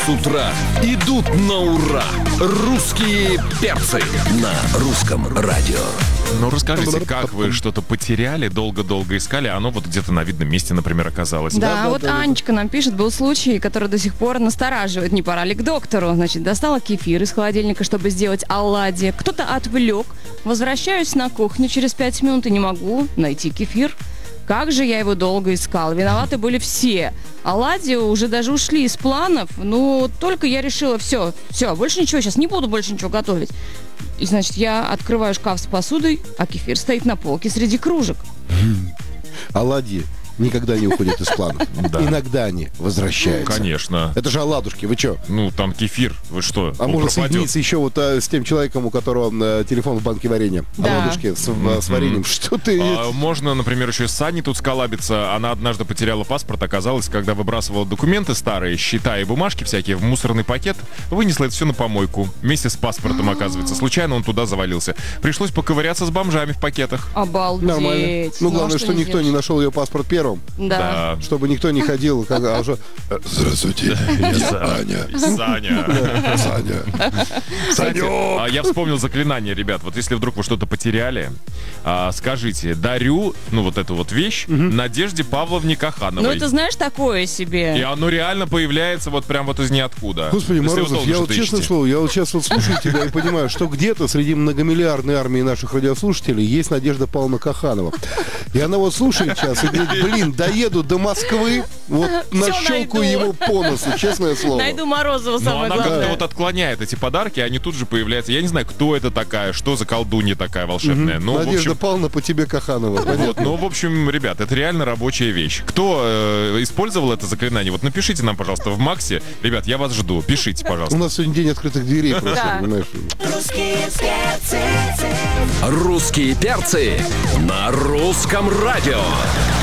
с утра идут на ура. Русские перцы на русском радио. Ну, расскажите, как вы что-то потеряли, долго-долго искали, а оно вот где-то на видном месте, например, оказалось. Да, вот Анечка нам пишет, был случай, который до сих пор настораживает. Не пора ли к доктору? Значит, достала кефир из холодильника, чтобы сделать оладьи. Кто-то отвлек. Возвращаюсь на кухню через 5 минут и не могу найти кефир. Как же я его долго искала. Виноваты были все. Оладьи уже даже ушли из планов. Ну, только я решила, все, больше ничего, сейчас не буду больше ничего готовить. И, значит, я открываю шкаф с посудой, а кефир стоит на полке среди кружек. Оладьи никогда не уходят из плана. Да. Иногда они возвращаются. Конечно. Это же оладушки, вы что? Ну, там кефир, вы что? А он можно пропадет. соединиться еще вот с тем человеком, у которого телефон в банке варенья. Да. Оладушки с вареньем. Что ты... Можно, например, еще с Саней тут сколабиться. Она однажды потеряла паспорт, оказалось, когда выбрасывала документы старые, счета и бумажки всякие в мусорный пакет, вынесла это все на помойку. Вместе с паспортом, оказывается. Случайно он туда завалился. Пришлось поковыряться с бомжами в пакетах. Обалдеть. Нормально. Ну, главное, что никто не нашел ее паспорт первым. Да. Чтобы никто не ходил, а уже... Здравствуйте, я Саня. Кстати, я вспомнил заклинание, ребят. Вот если вдруг вы что-то потеряли, скажите: дарю, ну, вот эту вот вещь Надежде Павловне Кахановой. Ну, это, знаешь, такое себе. И оно реально появляется вот прям вот из ниоткуда. Господи, Если вы Морозов, долго я вот что-то честное ищете. слово, я вот сейчас вот слушаю тебя и понимаю, что где-то среди многомиллиардной армии наших радиослушателей есть Надежда Павловна Каханова. И она вот слушает сейчас и говорит: блин, доеду до Москвы, вот нащелкаю найду. его по носу, честное слово. Найду Морозова, Но самое она как-то главное. вот отклоняет эти подарки, и они тут же появляются. Я не знаю, кто это такая, что за колдунья такая волшебная. Ну, в Надежда общем, Павловна по тебе Каханова. вот, ну, в общем, ребят, это реально рабочая вещь. Кто использовал это заклинание, вот напишите нам, пожалуйста, в Максе. Ребят, я вас жду. Пишите, У пожалуйста. нас сегодня день открытых дверей просто, Да. понимаешь? Русские перцы на русском радио.